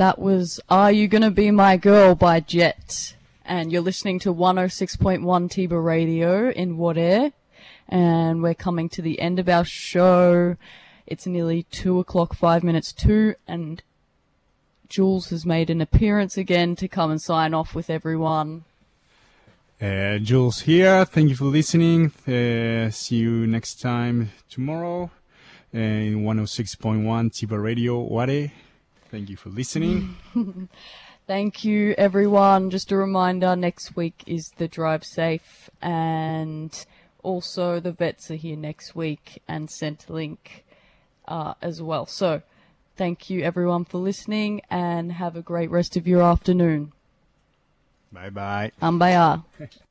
That was Are You Gonna Be My Girl by Jet. And you're listening to 106.1 Tiba Radio in Wadair. And we're coming to the end of our show. It's nearly 2 o'clock, 5 minutes to, and Jules has made an appearance again to come and sign off with everyone. Jules here. Thank you for listening. See you next time tomorrow in 106.1 Tiba Radio Wadair. Thank you for listening. Thank you, everyone. Just a reminder, next week is the Drive Safe, and also the vets are here next week, and Centrelink as well. So thank you, everyone, for listening, and have a great rest of your afternoon. Bye-bye. Bye.